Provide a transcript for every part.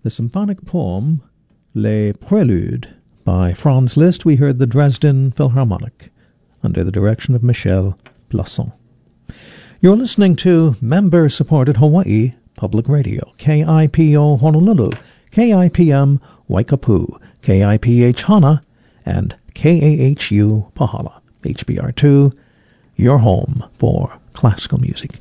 the symphonic poem Les Préludes by Franz Liszt. We heard the Dresden Philharmonic under the direction of Michel Plasson. You're listening to member-supported Hawaii Public Radio, KIPO Honolulu, KIPM Waikapu, KIPH Hana, and KAHU Pahala, HBR2, your home for classical music.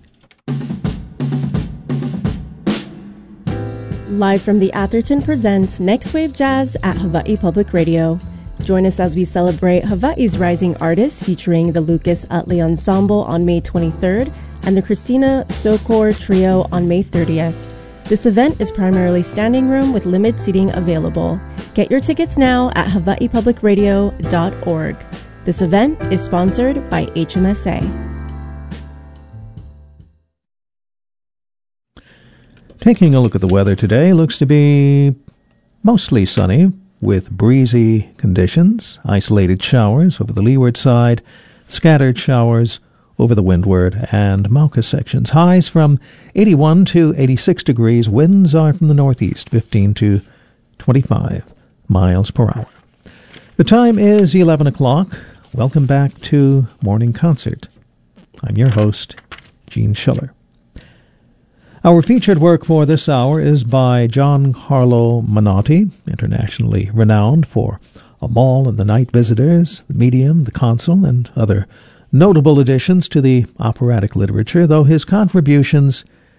Live from the Atherton presents Next Wave Jazz at Hawaii Public Radio. Join us as we celebrate Hawaii's rising artists featuring the Lucas Utley Ensemble on May 23rd and the Christina Sokor Trio on May 30th. This event is primarily standing room with limited seating available. Get your tickets now at hawaiipublicradio.org. This event is sponsored by HMSA. Taking a look at the weather today, looks to be mostly sunny with breezy conditions, isolated showers over the leeward side, scattered showers over the windward and Mauka sections. Highs from 81 to 86 degrees. Winds are from the northeast, 15 to 25 miles per hour. The time is 11 o'clock. Welcome back to Morning Concert. I'm your host, Gene Schiller. Our featured work for this hour is by Giancarlo Menotti, internationally renowned for Amal and the Night Visitors, The Medium, The Consul, and other notable additions to the operatic literature, though his contributions